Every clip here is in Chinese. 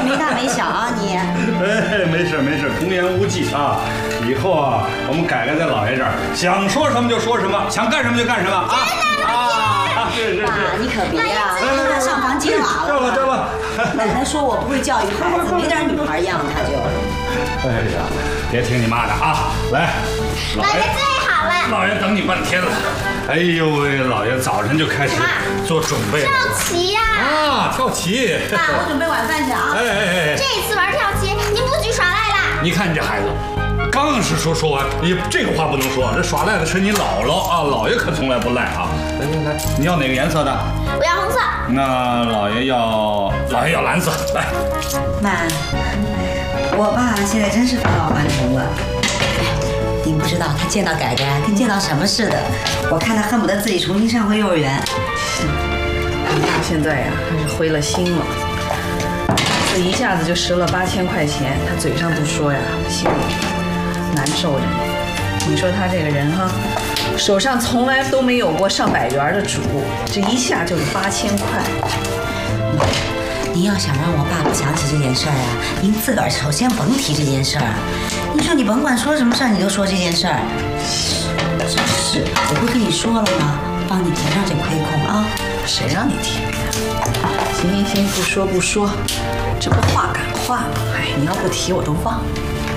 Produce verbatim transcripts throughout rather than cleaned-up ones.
没大没小啊你。 哎，没事没事，童言无忌啊。以后啊，我们改改在姥爷这儿，想说什么就说什么，想干什么就干什么啊啊！是是是。 爸，你可别啊，他上房揭瓦了。 叫了叫了。 奶奶说我不会教育孩子，没点女孩样，他就。 哎呀，别听你妈的啊！来， 姥爷最好了。 姥爷等你半天了。哎呦喂，姥爷早晨就开始做准备。 跳棋呀！ 啊，跳棋。 爸，我准备晚饭去啊。 哎哎哎！ 这次玩跳棋，您不许耍赖啦！ 你看你这孩子，刚是说说完，你这个话不能说，这耍赖的是你姥姥啊，姥爷可从来不赖啊。来来来，你要哪个颜色的？ 我要红色。 那姥爷要，姥爷要蓝色。来， 妈，我爸现在真是返老还童了。您不知道他见到改改跟见到什么似的，我看他恨不得自己重新上回幼儿园。 你爸现在呀，还是灰了心了。这一下子就折了八千块钱，他嘴上不说呀，心里难受着呢。你说他这个人哈，手上从来都没有过上百元的主，这一下就是八千块。 妈，您要想让我爸不想起这件事儿啊，您自个儿首先甭提这件事儿。你说你甭管说什么事儿，你都说这件事儿。真是，我不跟你说了吗？帮你填上这亏空啊。 谁让你提的？行行行，不说不说，这不话赶话吗？哎，你要不提我都忘了。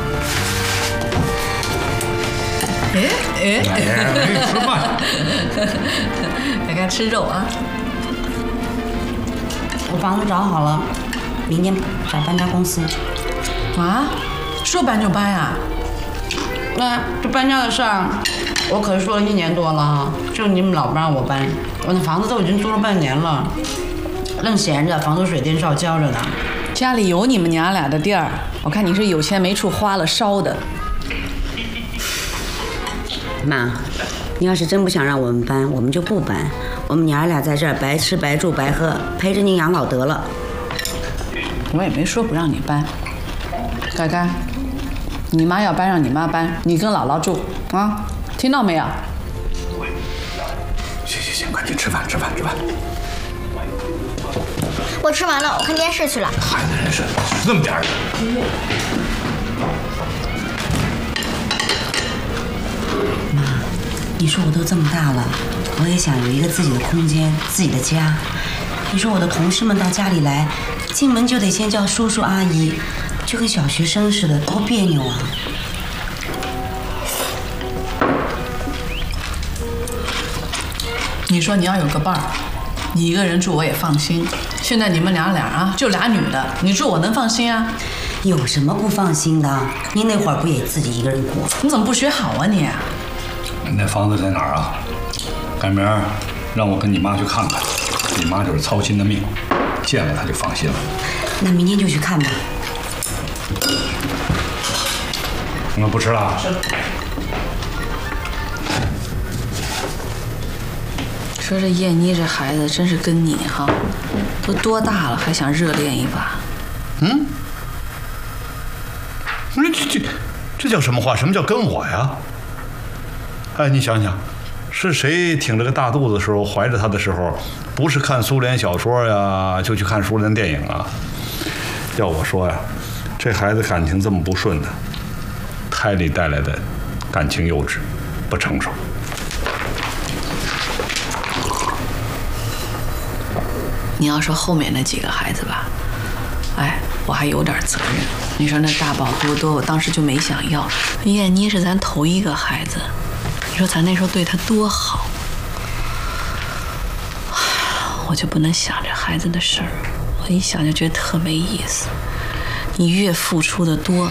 哎哎哎，吃饭。 该该吃肉啊！ 我房子找好了，明年找搬家公司。 啊？说搬就搬呀？ 那这搬家的事儿，我可是说了一年多了哈，就你们老不让我搬，我那房子都已经租了半年了，愣闲着，房租水电照交着呢。 家里有你们娘俩的地儿，我看你是有钱没处花了烧的。 妈，你要是真不想让我们搬，我们就不搬，我们娘俩在这儿白吃白住白喝，陪着您养老得了。 我也没说不让你搬，改改，你妈要搬让你妈搬，你跟姥姥住啊，听到没有？ 行行行，赶紧吃饭吃饭吃饭。 我吃完了，我看电视去了。 孩子真是那么点儿。 妈，你说我都这么大了，我也想有一个自己的空间，自己的家。你说我的同事们到家里来，进门就得先叫叔叔阿姨，就跟小学生似的，多别扭啊！ 你说你要有个伴儿，你一个人住我也放心。现在你们俩俩啊，就俩女的，你住我能放心啊？ 有什么不放心的？您那会儿不也自己一个人过？ 你怎么不学好啊你？ 你那房子在哪儿啊？改明儿让我跟你妈去看看。你妈就是操心的命，见了她就放心了。 那明天就去看吧。 那不吃了？ 是。说这燕妮这孩子真是跟你哈，都多大了还想热恋一把？ 嗯？那这这这叫什么话？什么叫跟我呀？哎，你想想，是谁挺着个大肚子的时候，怀着他的时候，不是看苏联小说呀，就去看苏联电影啊？要我说呀，这孩子感情这么不顺的，胎里带来的感情幼稚，不成熟。 你要说后面那几个孩子吧，哎，我还有点责任。你说那大宝多多，我当时就没想要。燕妮是咱头一个孩子，你说咱那时候对她多好，我就不能想着孩子的事儿，我一想就觉得特没意思。你越付出的多，